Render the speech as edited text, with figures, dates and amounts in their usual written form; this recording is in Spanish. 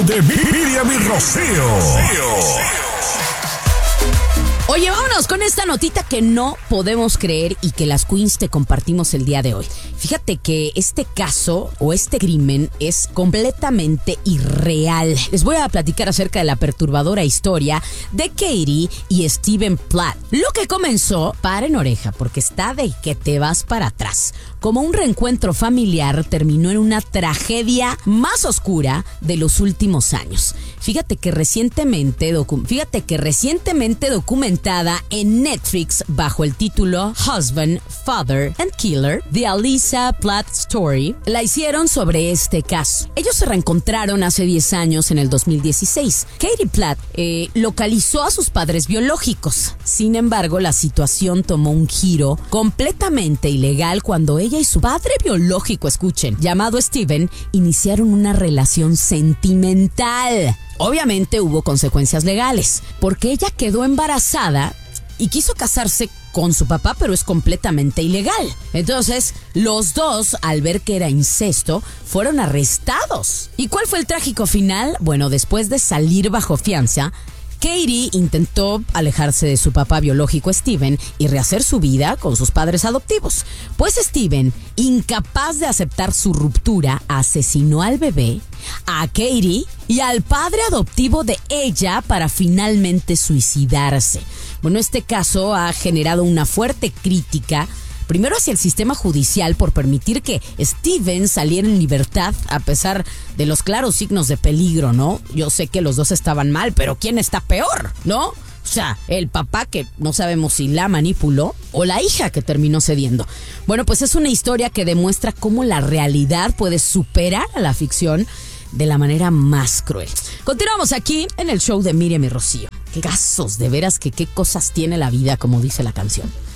de Miriam y Rocío. Oye, vámonos con esta notita que no podemos creer y que las Queens te compartimos el día de hoy. Fíjate que este caso o este crimen es completamente irreal. Les voy a platicar acerca de la perturbadora historia de Katie y Steven Platt. Lo que comenzó, paren oreja, porque está de que te vas para atrás. Como un reencuentro familiar, terminó en una tragedia más oscura de los últimos años. Fíjate que recientemente documentada en Netflix bajo el título Husband, Father and Killer, The Alyssa Platt Story, la hicieron sobre este caso. Ellos se reencontraron hace 10 años en el 2016. Katie Platt localizó a sus padres biológicos. Sin embargo, la situación tomó un giro completamente ilegal cuando ella y su padre biológico, escuchen, llamado Steven, iniciaron una relación sentimental. Obviamente hubo consecuencias legales, porque ella quedó embarazada y quiso casarse con su papá, pero es completamente ilegal. Entonces, los dos, al ver que era incesto, fueron arrestados. ¿Y cuál fue el trágico final? Bueno, después de salir bajo fianza, Katie intentó alejarse de su papá biológico Steven y rehacer su vida con sus padres adoptivos. Pues Steven, incapaz de aceptar su ruptura, asesinó al bebé, a Katie y al padre adoptivo de ella para finalmente suicidarse. Bueno, este caso ha generado una fuerte crítica, primero hacia el sistema judicial por permitir que Steven saliera en libertad a pesar de los claros signos de peligro, ¿no? Yo sé que los dos estaban mal, pero ¿quién está peor, no? O sea, el papá que no sabemos si la manipuló o la hija que terminó cediendo. Bueno, pues es una historia que demuestra cómo la realidad puede superar a la ficción de la manera más cruel. Continuamos aquí en el show de Miriam y Rocío. Qué casos, de veras que qué cosas tiene la vida, como dice la canción.